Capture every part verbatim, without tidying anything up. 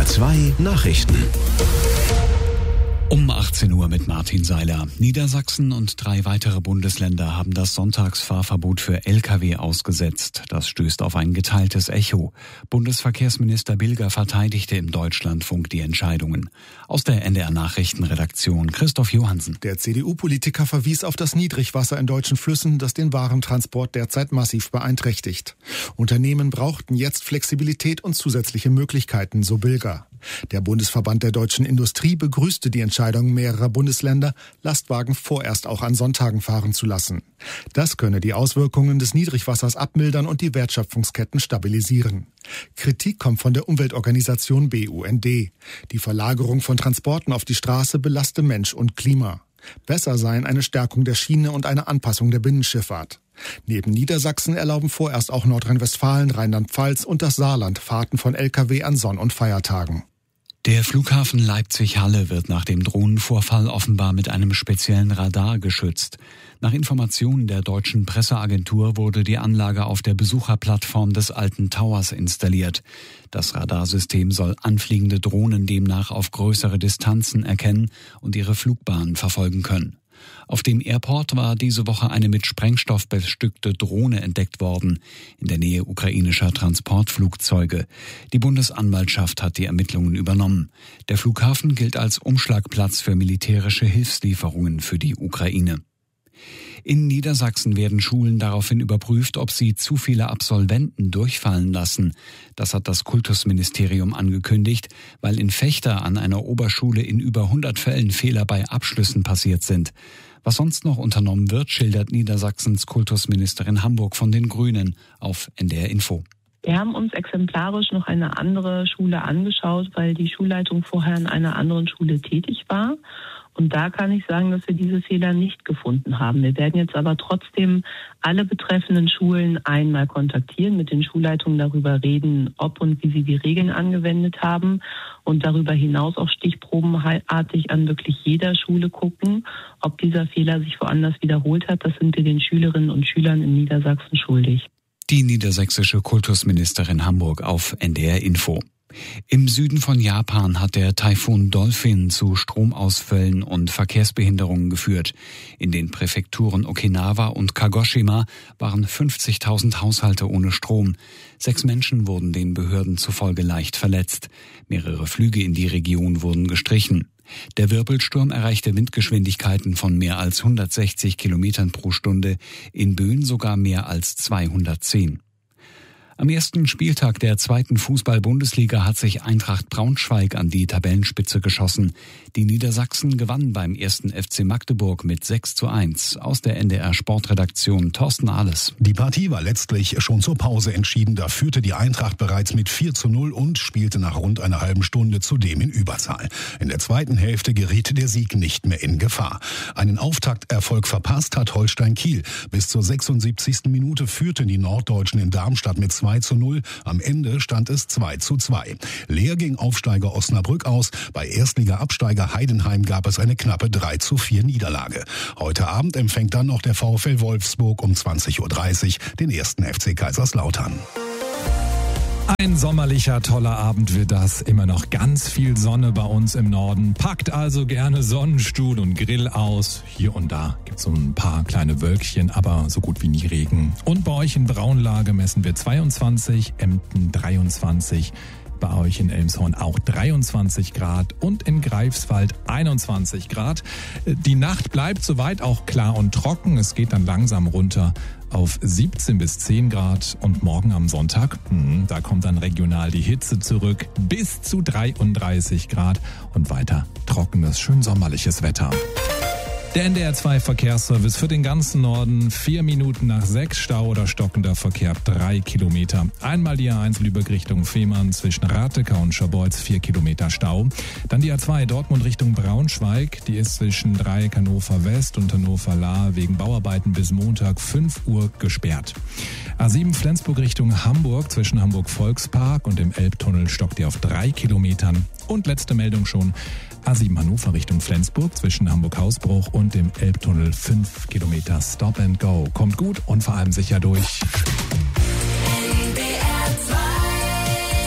R zwei Nachrichten. Um achtzehn Uhr mit Martin Seiler. Niedersachsen und drei weitere Bundesländer haben das Sonntagsfahrverbot für L K W ausgesetzt. Das stößt auf ein geteiltes Echo. Bundesverkehrsminister Bilger verteidigte im Deutschlandfunk die Entscheidungen. Aus der N D R-Nachrichtenredaktion Christoph Johansen. Der C D U-Politiker verwies auf das Niedrigwasser in deutschen Flüssen, das den Warentransport derzeit massiv beeinträchtigt. Unternehmen brauchten jetzt Flexibilität und zusätzliche Möglichkeiten, so Bilger. Der Bundesverband der deutschen Industrie begrüßte die Entscheidung mehrerer Bundesländer, Lastwagen vorerst auch an Sonntagen fahren zu lassen. Das könne die Auswirkungen des Niedrigwassers abmildern und die Wertschöpfungsketten stabilisieren. Kritik kommt von der Umweltorganisation B U N D. Die Verlagerung von Transporten auf die Straße belaste Mensch und Klima. Besser seien eine Stärkung der Schiene und eine Anpassung der Binnenschifffahrt. Neben Niedersachsen erlauben vorerst auch Nordrhein-Westfalen, Rheinland-Pfalz und das Saarland Fahrten von L K W an Sonn- und Feiertagen. Der Flughafen Leipzig-Halle wird nach dem Drohnenvorfall offenbar mit einem speziellen Radar geschützt. Nach Informationen der deutschen Presseagentur wurde die Anlage auf der Besucherplattform des alten Towers installiert. Das Radarsystem soll anfliegende Drohnen demnach auf größere Distanzen erkennen und ihre Flugbahn verfolgen können. Auf dem Airport war diese Woche eine mit Sprengstoff bestückte Drohne entdeckt worden, in der Nähe ukrainischer Transportflugzeuge. Die Bundesanwaltschaft hat die Ermittlungen übernommen. Der Flughafen gilt als Umschlagplatz für militärische Hilfslieferungen für die Ukraine. In Niedersachsen werden Schulen daraufhin überprüft, ob sie zu viele Absolventen durchfallen lassen. Das hat das Kultusministerium angekündigt, weil in Vechta an einer Oberschule in über hundert Fällen Fehler bei Abschlüssen passiert sind. Was sonst noch unternommen wird, schildert Niedersachsens Kultusministerin Hamburg von den Grünen auf N D R Info. Wir haben uns exemplarisch noch eine andere Schule angeschaut, weil die Schulleitung vorher in einer anderen Schule tätig war. Und da kann ich sagen, dass wir diese Fehler nicht gefunden haben. Wir werden jetzt aber trotzdem alle betreffenden Schulen einmal kontaktieren, mit den Schulleitungen darüber reden, ob und wie sie die Regeln angewendet haben und darüber hinaus auch stichprobenartig an wirklich jeder Schule gucken, ob dieser Fehler sich woanders wiederholt hat. Das sind wir den Schülerinnen und Schülern in Niedersachsen schuldig. Die niedersächsische Kultusministerin Hamburg auf N D R Info. Im Süden von Japan hat der Taifun Dolphin zu Stromausfällen und Verkehrsbehinderungen geführt. In den Präfekturen Okinawa und Kagoshima waren fünfzigtausend Haushalte ohne Strom. Sechs Menschen wurden den Behörden zufolge leicht verletzt. Mehrere Flüge in die Region wurden gestrichen. Der Wirbelsturm erreichte Windgeschwindigkeiten von mehr als hundertsechzig Kilometern pro Stunde, in Böen sogar mehr als zweihundertzehn. Am ersten Spieltag der zweiten Fußball-Bundesliga hat sich Eintracht Braunschweig an die Tabellenspitze geschossen. Die Niedersachsen gewannen beim ersten F C Magdeburg mit sechs zu eins. Aus der N D R-Sportredaktion Thorsten Ahles. Die Partie war letztlich schon zur Pause entschieden. Da führte die Eintracht bereits mit vier zu null und spielte nach rund einer halben Stunde zudem in Überzahl. In der zweiten Hälfte geriet der Sieg nicht mehr in Gefahr. Einen Auftakterfolg verpasst hat Holstein Kiel. Bis zur sechsundsiebzigsten Minute führten die Norddeutschen in Darmstadt mit zwei zu null. Am Ende stand es zwei zu zwei. Leer ging Aufsteiger Osnabrück aus. Bei Erstliga-Absteiger Heidenheim gab es eine knappe drei zu vier Niederlage. Heute Abend empfängt dann noch der VfL Wolfsburg um zwanzig Uhr dreißig den ersten F C Kaiserslautern. Ein sommerlicher, toller Abend wird das. Immer noch ganz viel Sonne bei uns im Norden. Packt also gerne Sonnenstuhl und Grill aus. Hier und da gibt es so ein paar kleine Wölkchen, aber so gut wie nie Regen. Und bei euch in Braunlage messen wir zweiundzwanzig, Emden dreiundzwanzig. Bei euch in Elmshorn auch dreiundzwanzig Grad und in Greifswald einundzwanzig Grad. Die Nacht bleibt soweit auch klar und trocken. Es geht dann langsam runter auf siebzehn bis zehn Grad und morgen am Sonntag, da kommt dann regional die Hitze zurück, bis zu dreiunddreißig Grad und weiter trockenes, schön sommerliches Wetter. Der N D R zwei Verkehrsservice für den ganzen Norden. Vier Minuten nach sechs, Stau oder stockender Verkehr, drei Kilometer. Einmal die A eins Lübeck Richtung Fehmarn zwischen Ratekau und Schabolz, vier Kilometer Stau. Dann die A zwei Dortmund Richtung Braunschweig. Die ist zwischen Dreieck Hannover West und Hannover Lahr wegen Bauarbeiten bis Montag fünf Uhr gesperrt. A sieben Flensburg Richtung Hamburg zwischen Hamburg Volkspark und dem Elbtunnel stockt die auf drei Kilometern. Und letzte Meldung schon. A sieben Hannover Richtung Flensburg zwischen Hamburg-Hausbruch und dem Elbtunnel fünf Kilometer Stop and Go. Kommt gut und vor allem sicher durch. Soundcheck.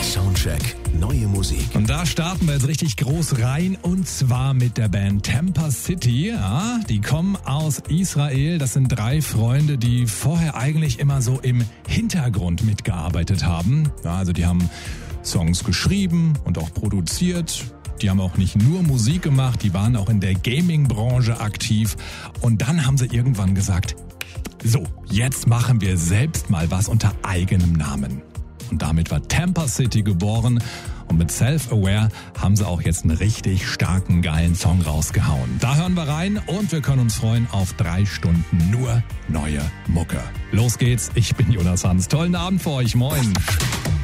Soundcheck. Neue Musik. Und da starten wir jetzt richtig groß rein und zwar mit der Band Tampa City. Ja, die kommen aus Israel. Das sind drei Freunde, die vorher eigentlich immer so im Hintergrund mitgearbeitet haben. Ja, also die haben Songs geschrieben und auch produziert. Die haben auch nicht nur Musik gemacht, die waren auch in der Gaming-Branche aktiv. Und dann haben sie irgendwann gesagt, so, jetzt machen wir selbst mal was unter eigenem Namen. Und damit war Tampa City geboren und mit Self-Aware haben sie auch jetzt einen richtig starken, geilen Song rausgehauen. Da hören wir rein und wir können uns freuen auf drei Stunden nur neue Mucke. Los geht's, ich bin Jonas Hans. Tollen Abend für euch, moin.